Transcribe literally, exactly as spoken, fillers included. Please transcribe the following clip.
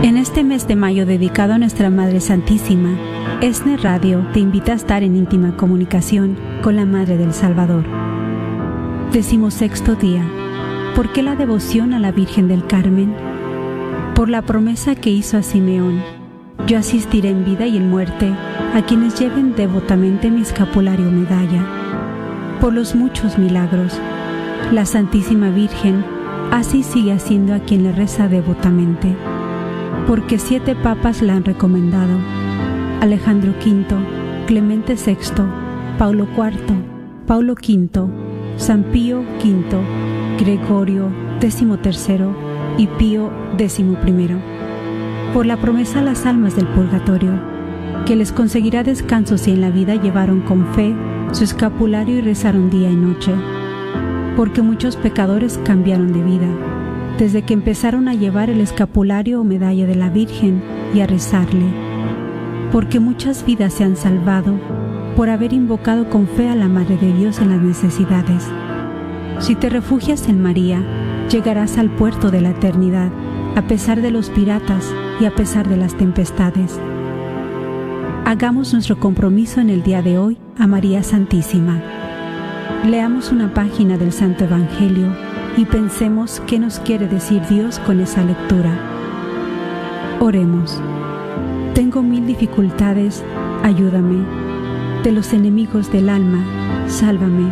En este mes de mayo dedicado a nuestra Madre Santísima, ESNE Radio te invita a estar en íntima comunicación con la Madre del Salvador. Decimosexto día. ¿Por qué la devoción a la Virgen del Carmen? Por la promesa que hizo a Simeón: yo asistiré en vida y en muerte a quienes lleven devotamente mi escapulario o medalla. Por los muchos milagros, la Santísima Virgen así sigue haciendo a quien le reza devotamente. Porque siete papas la han recomendado: Alejandro quinto, Clemente sexto, Paulo cuarto, Paulo quinto, San Pío quinto, Gregorio décimo tercero y Pío décimo primero. Por la promesa a las almas del purgatorio, que les conseguirá descanso si en la vida llevaron con fe su escapulario y rezaron día y noche. Porque muchos pecadores cambiaron de vida desde que empezaron a llevar el escapulario o medalla de la Virgen y a rezarle. Porque muchas vidas se han salvado por haber invocado con fe a la Madre de Dios en las necesidades. Si te refugias en María, llegarás al puerto de la eternidad, a pesar de los piratas y a pesar de las tempestades. Hagamos nuestro compromiso en el día de hoy a María Santísima. Leamos una página del Santo Evangelio y pensemos qué nos quiere decir Dios con esa lectura. Oremos. Tengo mil dificultades, ayúdame. De los enemigos del alma, sálvame.